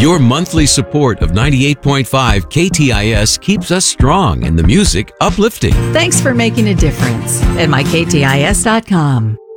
Your monthly support of 98.5 KTIS keeps us strong and the music uplifting. Thanks for making a difference at myktis.com.